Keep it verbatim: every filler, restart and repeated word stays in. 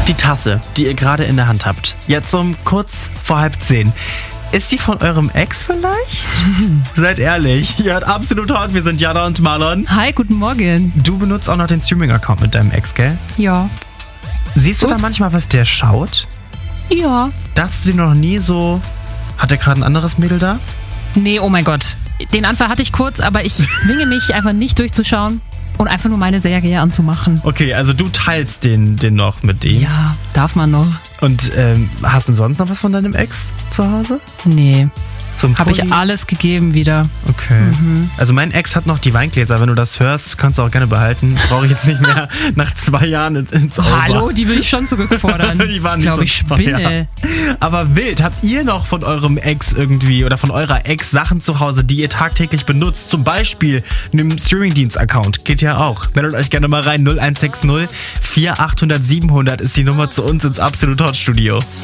Die Tasse, die ihr gerade in der Hand habt, jetzt um kurz vor halb zehn. Ist die von eurem Ex vielleicht? Seid ehrlich, ihr hört absolut hot. Wir sind Jana und Marlon. Hi, guten Morgen. Du benutzt auch noch den Streaming-Account mit deinem Ex, gell? Ja. Siehst du Ups. da manchmal, was der schaut? Ja. Dachtest du dir noch nie so, hat er gerade ein anderes Mädel da? Nee, oh mein Gott. Den Anfall hatte ich kurz, aber ich zwinge mich einfach nicht durchzuschauen und einfach nur meine Serie anzumachen. Okay, also du teilst den, den noch mit dem. Ja, darf man noch. Und ähm, hast du sonst noch was von deinem Ex zu Hause? Nee. Zum Habe ich Pulli? alles gegeben wieder. Okay. Mhm. Also mein Ex hat noch die Weingläser. Wenn du das hörst, kannst du auch gerne behalten. Brauche ich jetzt nicht mehr nach zwei Jahren ins, ins Over. Hallo, die will ich schon zurückfordern. Die waren ich nicht glaube, ich so teuer. spinne. Aber wild, habt ihr noch von eurem Ex irgendwie oder von eurer Ex Sachen zu Hause, die ihr tagtäglich benutzt? Zum Beispiel einem Streamingdienst-Account. Geht ja auch. Meldet euch gerne mal rein. null eins sechs null vier achthundert siebenhundert ist die Nummer zu uns ins Absolut Hot Studio.